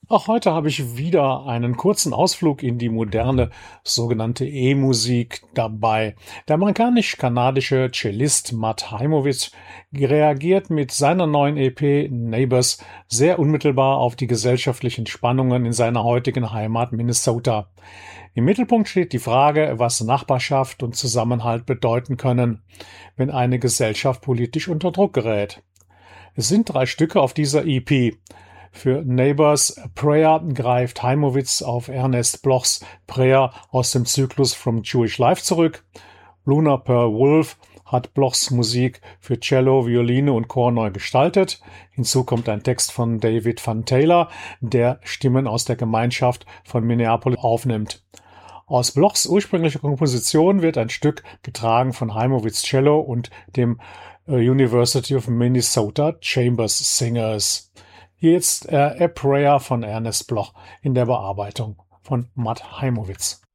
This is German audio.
Auch heute habe ich wieder einen kurzen Ausflug in die moderne sogenannte E-Musik dabei. Der amerikanisch-kanadische Cellist Matt Heimowitz reagiert mit seiner neuen EP Neighbors sehr unmittelbar auf die gesellschaftlichen Spannungen in seiner heutigen Heimat Minnesota. Im Mittelpunkt steht die Frage, was Nachbarschaft und Zusammenhalt bedeuten können, wenn eine Gesellschaft politisch unter Druck gerät. Es sind 3 Stücke auf dieser EP. Für Neighbors Prayer greift Heimowitz auf Ernest Blochs Prayer aus dem Zyklus From Jewish Life zurück. Luna per Wolf hat Blochs Musik für Cello, Violine und Chor neu gestaltet. Hinzu kommt ein Text von David Van Taylor, der Stimmen aus der Gemeinschaft von Minneapolis aufnimmt. Aus Blochs ursprünglicher Komposition wird ein Stück getragen von Heimowitz Cello und dem University of Minnesota Chambers Singers. Hier jetzt A Prayer von Ernest Bloch in der Bearbeitung von Matt Heimowitz.